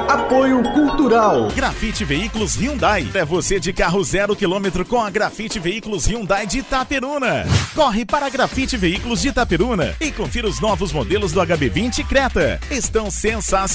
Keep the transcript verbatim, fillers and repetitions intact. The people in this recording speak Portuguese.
Apoio Cultural. Grafite Veículos Hyundai. É você de carro zero quilômetro com a Grafite Veículos Hyundai de Itaperuna. Corre para a Grafite Veículos de Itaperuna e confira os novos modelos do H B vinte Creta. Estão sensacionais.